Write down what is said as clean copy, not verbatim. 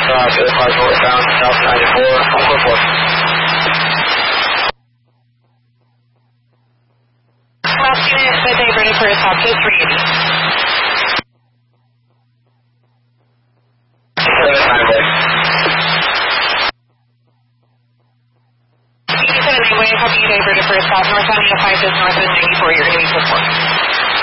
85 northbound, south 94, on 44. Last unit, the day ready for a stop to 380. 87 anyway, copy you, day ready for a stop, northbound, 5 is north of 94, you're going to be 4.